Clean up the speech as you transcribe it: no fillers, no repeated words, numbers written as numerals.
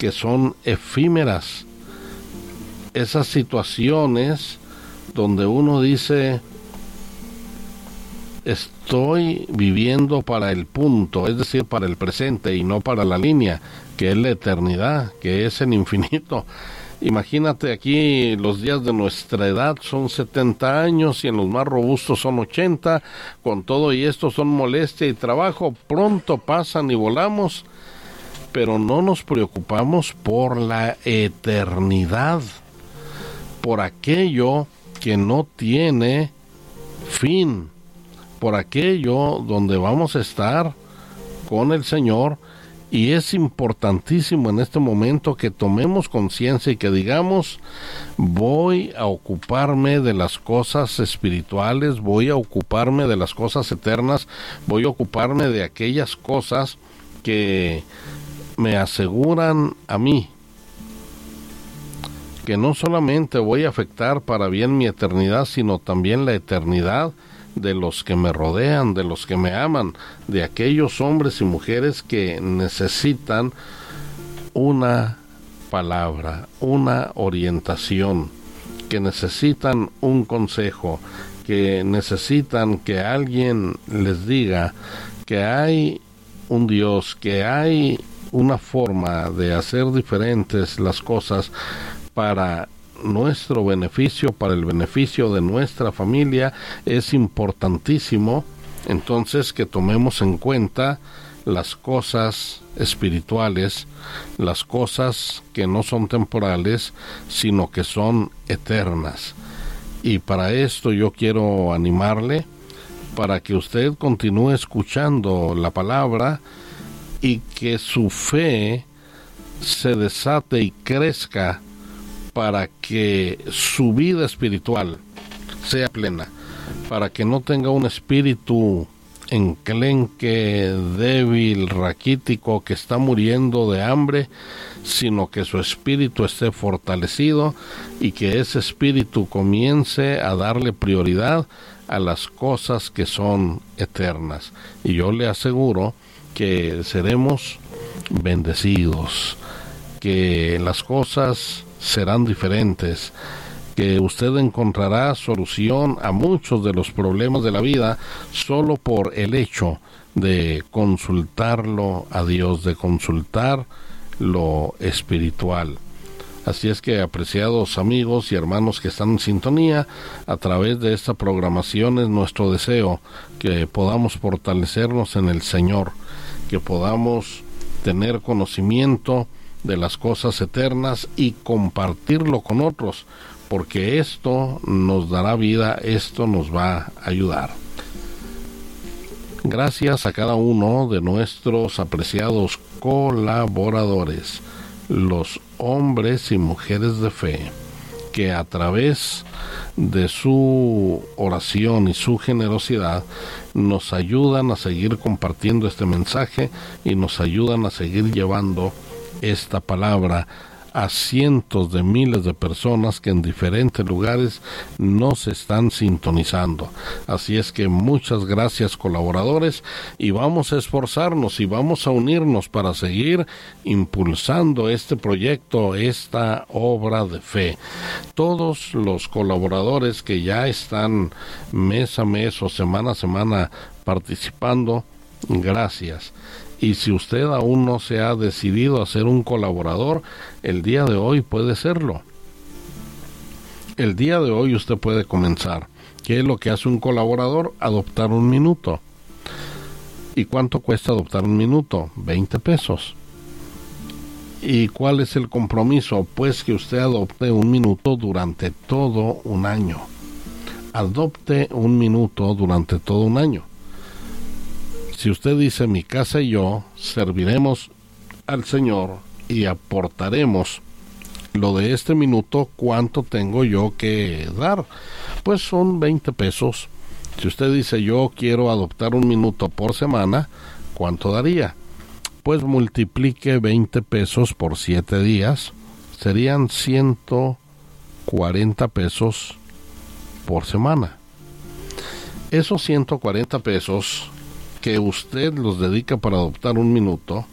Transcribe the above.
que son efímeras. Esas situaciones donde uno dice, estoy viviendo para el punto, es decir, para el presente y no para la línea, que es la eternidad, que es el infinito. Imagínate, aquí los días de nuestra edad son 70 años y en los más robustos son 80, con todo y esto son molestia y trabajo, pronto pasan y volamos, pero no nos preocupamos por la eternidad, por aquello que no tiene fin, por aquello donde vamos a estar con el Señor. Y es importantísimo en este momento que tomemos conciencia y que digamos, voy a ocuparme de las cosas espirituales, voy a ocuparme de las cosas eternas, voy a ocuparme de aquellas cosas que me aseguran a mí que no solamente voy a afectar para bien mi eternidad, sino también la eternidad de los que me rodean, de los que me aman, de aquellos hombres y mujeres que necesitan una palabra, una orientación, que necesitan un consejo, que necesitan que alguien les diga que hay un Dios, que hay una forma de hacer diferentes las cosas para nuestro beneficio, para el beneficio de nuestra familia. Es importantísimo entonces que tomemos en cuenta las cosas espirituales, las cosas que no son temporales, sino que son eternas. Y para esto yo quiero animarle para que usted continúe escuchando la palabra y que su fe se desate y crezca, para que su vida espiritual sea plena, para que no tenga un espíritu enclenque, débil, raquítico, que está muriendo de hambre, sino que su espíritu esté fortalecido y que ese espíritu comience a darle prioridad a las cosas que son eternas. Y yo le aseguro que seremos bendecidos, que las cosas serán diferentes, que usted encontrará solución a muchos de los problemas de la vida solo por el hecho de consultarlo a Dios, de consultar lo espiritual. Así es que, apreciados amigos y hermanos que están en sintonía, a través de esta programación es nuestro deseo que podamos fortalecernos en el Señor, que podamos tener conocimiento de las cosas eternas y compartirlo con otros, porque esto nos dará vida, esto nos va a ayudar. Gracias a cada uno de nuestros apreciados colaboradores, los hombres y mujeres de fe, que a través de su oración y su generosidad nos ayudan a seguir compartiendo este mensaje y nos ayudan a seguir llevando esta palabra a cientos de miles de personas que en diferentes lugares nos están sintonizando. Así es que muchas gracias, colaboradores, y vamos a esforzarnos y vamos a unirnos para seguir impulsando este proyecto, esta obra de fe. Todos los colaboradores que ya están mes a mes o semana a semana participando, gracias. Y si usted aún no se ha decidido a ser un colaborador, el día de hoy puede serlo. El día de hoy usted puede comenzar. ¿Qué es lo que hace un colaborador? Adoptar un minuto. ¿Y cuánto cuesta adoptar un minuto? 20 pesos. ¿Y cuál es el compromiso? Pues que usted adopte un minuto durante todo un año. Adopte un minuto durante todo un año. Si usted dice, mi casa y yo serviremos al Señor y aportaremos lo de este minuto, ¿cuánto tengo yo que dar? Pues son 20 pesos. Si usted dice, yo quiero adoptar un minuto por semana, ¿cuánto daría? Pues multiplique 20 pesos por 7 días, serían 140 pesos por semana. Esos 140 pesos que usted los dedica para adoptar un minuto,